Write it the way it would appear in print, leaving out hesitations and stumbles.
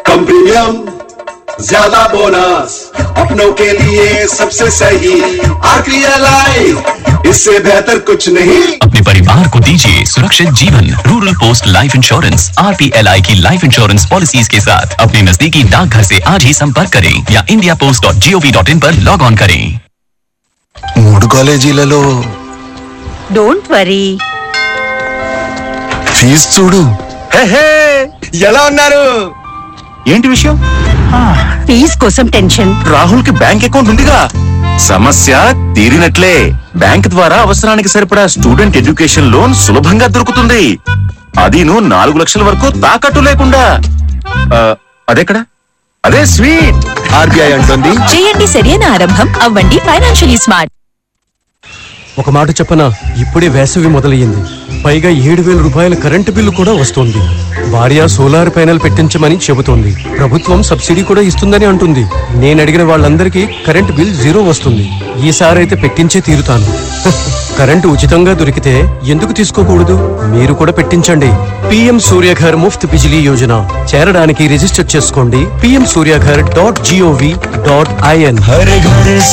कम premium ज्यादा bonus, अपनों के लिए सबसे सही RPLI, इससे बेहतर कुछ नहीं। अपने परिवार को दीजिए सुरक्षित जीवन। Rural post life insurance RPLI की लाइफ इंश्योरेंस पॉलिसीज के साथ अपने नजदीकी डाकघर से आज ही संपर्क करें या indiapost.gov.in पर लॉग ऑन करें। 3 కాలేజీలలో డోంట్ వరీ, ఫీజు చూడు. ఎలా ఉన్నారు? ఏంటి విషయం? ఫీజ్ కోసం టెన్షన్. రాహుల్ కి బ్యాంక్ అకౌంట్ ఉందిగా, సమస్య తీరినట్లే. బ్యాంక్ ద్వారా అవసరానికి సరిపడా స్టూడెంట్ ఎడ్యుకేషన్ లోన్ సులభంగా దొరుకుతుంది. అదీను 4 లక్షల వరకు తాకట్టు లేకుండా. అదెక్కడ? అదే స్వీట్. RBI అంటుంది, చేయండి సరైన ఆరంభం, అవ్వండి ఫైనాన్షియలీ స్మార్ట్. ఒక మాట చెప్పనా, ఇప్పుడే వేసవి మొదలయ్యింది, పైగా 7,000 రూపాయల కరెంటు బిల్లు కూడా వస్తోంది. భార్య సోలార్ ప్యానెల్ పెట్టించమని చెబుతోంది. ప్రభుత్వం సబ్సిడీ కూడా ఇస్తుందని అంటుంది. నేను అడిగిన వాళ్ళందరికీ కరెంటు బిల్ 0 వస్తుంది. ఈసారైతే పెట్టించే తీరుతాను. కరెంటు ఉచితంగా దొరికితే ఎందుకు తీసుకోకూడదు? మీరు కూడా పెట్టించండి. PM సూర్యఘర్ ముఫ్త్ బిజిలీ యోజన చేరడానికి రిజిస్టర్ చేసుకోండి. pmsuryaghar.gov.in.